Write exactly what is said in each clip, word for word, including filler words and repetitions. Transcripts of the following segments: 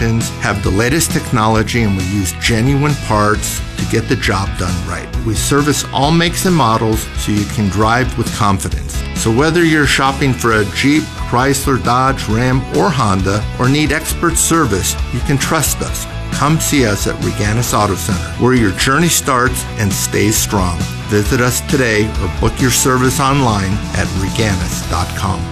technicians have the latest technology, and we use genuine parts to get the job done right. We service all makes and models so you can drive with confidence. So whether you're shopping for a Jeep, Chrysler, Dodge, Ram, or Honda, or need expert service, you can trust us. Come see us at Reganis Auto Center, where your journey starts and stays strong. Visit us today or book your service online at reganis dot com.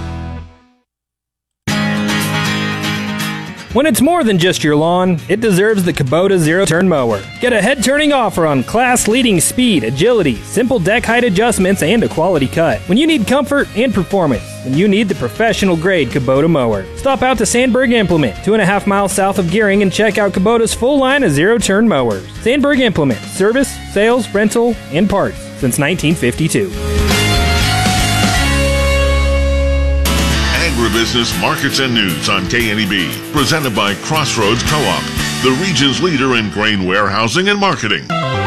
When it's more than just your lawn, it deserves the Kubota zero-turn mower. Get a head-turning offer on class-leading speed, agility, simple deck height adjustments, and a quality cut. When you need comfort and performance, then you need the professional-grade Kubota mower. Stop out to Sandberg Implement, two and a half miles south of Gearing, and check out Kubota's full line of zero-turn mowers. Sandberg Implement, service, sales, rental, and parts since nineteen fifty-two. Agribusiness Markets and News on K N E B, presented by Crossroads Co-op, the region's leader in grain warehousing and marketing.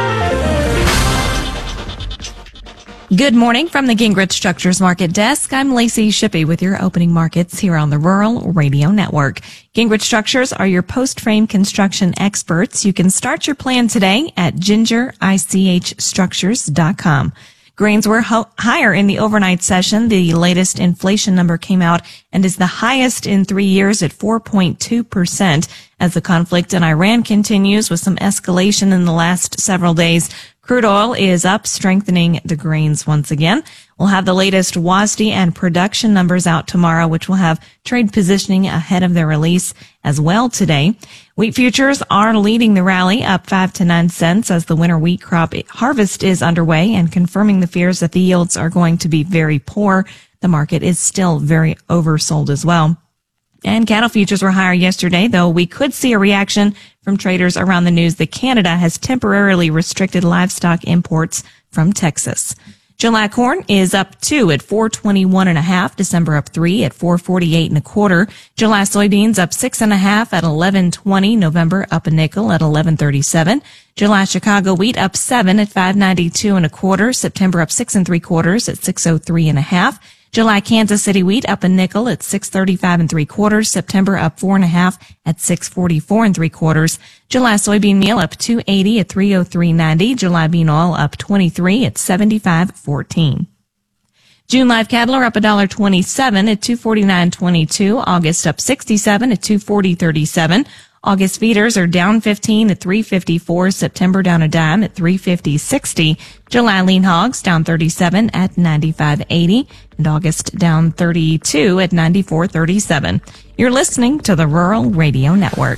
Good morning from the Gingrich Structures Market Desk. I'm Lacey Shippey with your opening markets here on the Rural Radio Network. Gingrich Structures are your post-frame construction experts. You can start your plan today at ginger ich structures dot com. Grains were ho- higher in the overnight session. The latest inflation number came out and is the highest in three years at four point two percent. As the conflict in Iran continues with some escalation in the last several days, crude oil is up, strengthening the grains once again. We'll have the latest W A S D and production numbers out tomorrow, which will have trade positioning ahead of their release as well today. Wheat futures are leading the rally, up five to nine cents as the winter wheat crop harvest is underway and confirming the fears that the yields are going to be very poor. The market is still very oversold as well. And cattle futures were higher yesterday, though we could see a reaction from traders around the news that Canada has temporarily restricted livestock imports from Texas. July corn is up two at four twenty-one and a half. December up three at four forty-eight and a quarter. July soybeans up six and a half at eleven twenty. November up a nickel at eleven thirty-seven. July Chicago wheat up seven at five ninety-two and a quarter. September up six and three quarters at six oh three and a half. July Kansas City wheat up a nickel at six thirty-five and three quarters. September up four and a half at six forty-four and three quarters. July soybean meal up two eighty at three oh three ninety. July bean oil up twenty-three at seventy-five fourteen. June live cattle are up one dollar twenty-seven at two forty-nine twenty-two. August up sixty-seven at two forty thirty-seven. August feeders are down fifteen at three fifty-four. September down a dime at three fifty sixty. July lean hogs down thirty-seven at ninety-five eighty. And August down thirty-two at ninety-four thirty-seven. You're listening to the Rural Radio Network.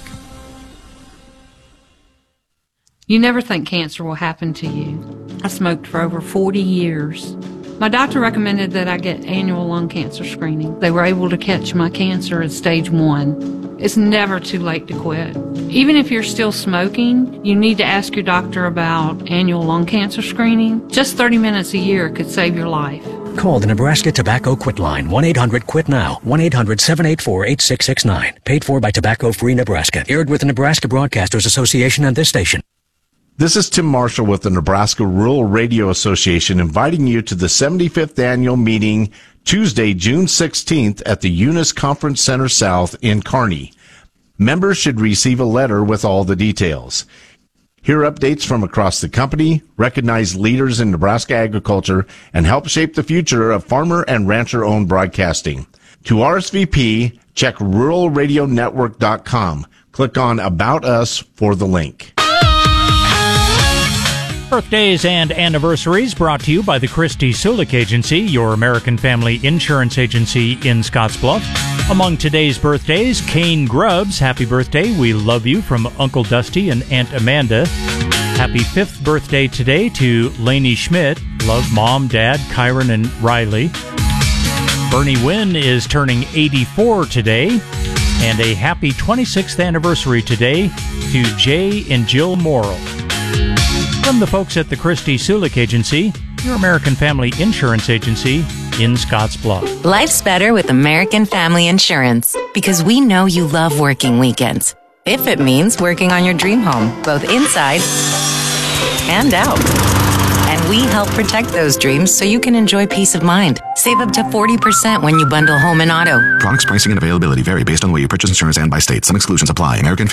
You never think cancer will happen to you. I smoked for over forty years. My doctor recommended that I get annual lung cancer screening. They were able to catch my cancer at stage one. It's never too late to quit. Even if you're still smoking, you need to ask your doctor about annual lung cancer screening. Just thirty minutes a year could save your life. Call the Nebraska Tobacco Quit Line, one eight hundred quit now, one eight hundred seven eight four eight six six nine. Paid for by Tobacco Free Nebraska. Aired with the Nebraska Broadcasters Association and this station. This is Tim Marshall with the Nebraska Rural Radio Association, inviting you to the seventy-fifth annual meeting Tuesday, June sixteenth at the Eunice Conference Center South in Kearney. Members should receive a letter with all the details. Hear updates from across the company, recognize leaders in Nebraska agriculture, and help shape the future of farmer and rancher-owned broadcasting. To R S V P, check rural radio network dot com. Click on About Us for the link. Birthdays and anniversaries brought to you by the Christy Sulik Agency, your American Family Insurance Agency in Scottsbluff. Among today's birthdays, Kane Grubbs, happy birthday, we love you, from Uncle Dusty and Aunt Amanda. Happy fifth birthday today to Lainey Schmidt, love Mom, Dad, Kyron, and Riley. Bernie Wynn is turning eighty-four today, and a happy twenty-sixth anniversary today to Jay and Jill Morrill. From the folks at the Christy Sulik Agency, your American Family Insurance Agency in Scottsbluff. Life's better with American Family Insurance because we know you love working weekends. If it means working on your dream home, both inside and out. And we help protect those dreams so you can enjoy peace of mind. Save up to forty percent when you bundle home and auto. Products pricing and availability vary based on where you purchase insurance and by state. Some exclusions apply. American